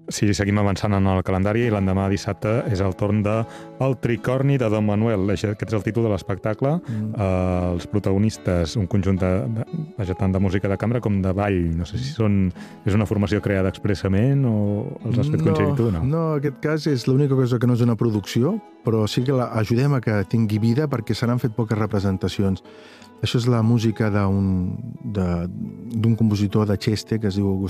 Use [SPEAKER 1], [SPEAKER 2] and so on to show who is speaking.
[SPEAKER 1] Sí, seguim avançant en el calendari i l'endemà dissabte és el torn de El Tricorni de Don Manuel. Aquest és el títol de l'espectacle. Els protagonistes, un conjunt tant de música de cambra com de ball. No sé si és una formació creada expressament o els has fet coincidir tu, no?
[SPEAKER 2] No, en aquest cas és l'única cosa que no és una producció, però sí que ajudem a que tingui vida perquè se n'han fet poques representacions. Això és la música d'un compositor de Cheste que es diu